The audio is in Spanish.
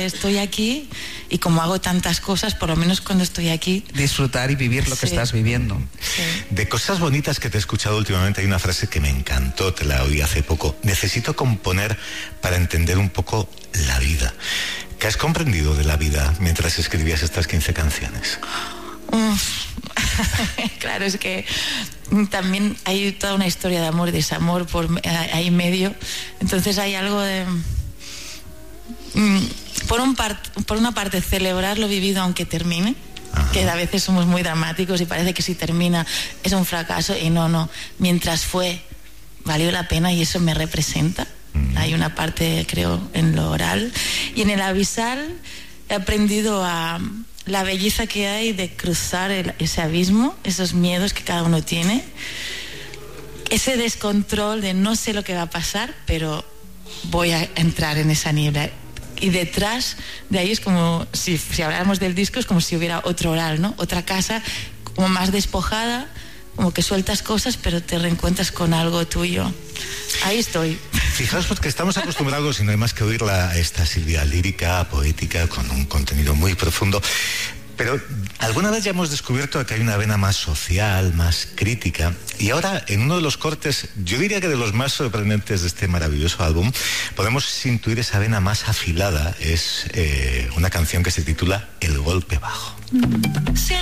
estoy aquí y como hago tantas cosas, por lo menos cuando estoy aquí... disfrutar y vivir lo que estás viviendo. Sí. De cosas bonitas que te he escuchado últimamente, hay una frase que me encantó, te la oí hace poco. Necesito componer para entender un poco la vida. ¿Qué has comprendido de la vida mientras escribías estas 15 canciones? Claro, es que también hay toda una historia de amor y desamor ahí medio. Entonces hay algo de... por una parte, celebrar lo vivido aunque termine. Ajá. Que a veces somos muy dramáticos y parece que si termina es un fracaso, y no. Mientras fue, valió la pena y eso me representa. Hay una parte, creo, en lo oral. Y en el abisal he aprendido a la belleza que hay de cruzar ese abismo, esos miedos que cada uno tiene, ese descontrol de no sé lo que va a pasar, pero voy a entrar en esa niebla. Y detrás de ahí es como, si habláramos del disco, es como si hubiera otro oral, ¿no? Otra casa como más despojada, como que sueltas cosas, pero te reencuentras con algo tuyo. Ahí estoy. Fijaos, porque estamos acostumbrados, y no hay más que oírla, esta Silvia lírica, poética, con un contenido muy profundo. Pero alguna vez ya hemos descubierto que hay una vena más social, más crítica. Y ahora, en uno de los cortes, yo diría que de los más sorprendentes de este maravilloso álbum, podemos intuir esa vena más afilada. Es una canción que se titula El golpe bajo. Sí.